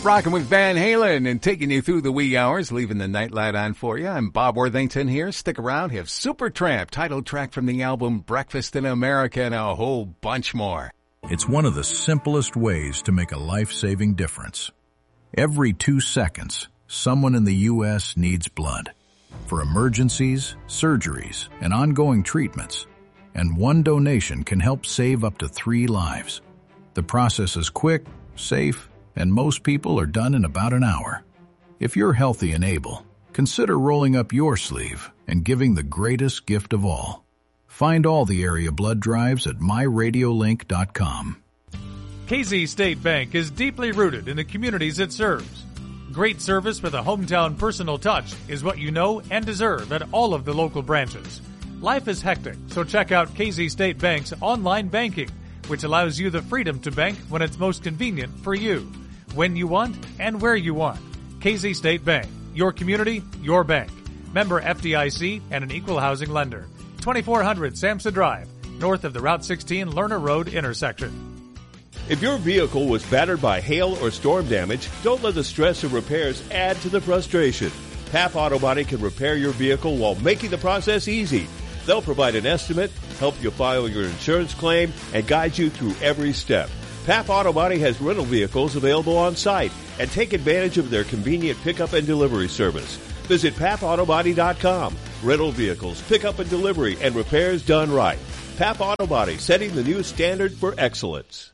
Rocking with Van Halen and taking you through the wee hours, leaving the nightlight on for you. I'm Bob Worthington here. Stick around. Have Supertramp, title track from the album Breakfast in America, and a whole bunch more. It's one of the simplest ways to make a life-saving difference. Every 2 seconds, someone in the U.S. needs blood for emergencies, surgeries, and ongoing treatments. And one donation can help save up to 3 lives. The process is quick, safe, and most people are done in about an hour. If you're healthy and able, consider rolling up your sleeve and giving the greatest gift of all. Find all the area blood drives at myradiolink.com. KZ State Bank is deeply rooted in the communities it serves. Great service with a hometown personal touch is what you know and deserve at all of the local branches. Life is hectic, so check out KZ State Bank's online banking, which allows you the freedom to bank when it's most convenient for you, when you want, and where you want. KZ State Bank, your community, your bank. Member FDIC and an equal housing lender. 2400 Samsa Drive, north of the Route 16 Lerner Road intersection. If your vehicle was battered by hail or storm damage, don't let the stress of repairs add to the frustration. PAP Auto Body can repair your vehicle while making the process easy. They'll provide an estimate, help you file your insurance claim, and guide you through every step. PAP Auto Body has rental vehicles available on site, and take advantage of their convenient pickup and delivery service. Visit papautobody.com. Rental vehicles, pickup and delivery, and repairs done right. PAP Auto Body, setting the new standard for excellence.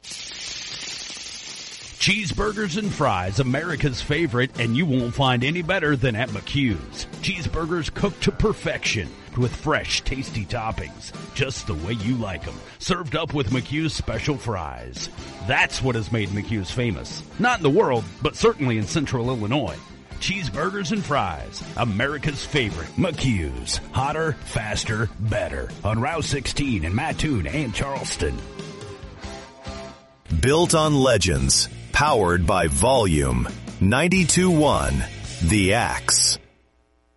Cheeseburgers and fries, America's favorite, and you won't find any better than at McHugh's. Cheeseburgers cooked to perfection with fresh, tasty toppings, just the way you like them, served up with McHugh's special fries. That's what has made McHugh's famous. Not in the world, but certainly in Central Illinois. Cheeseburgers and fries, America's favorite, McHugh's. Hotter, faster, better. On Route 16 in Mattoon and Charleston. Built on legends, powered by Volume. 92.1 The Axe.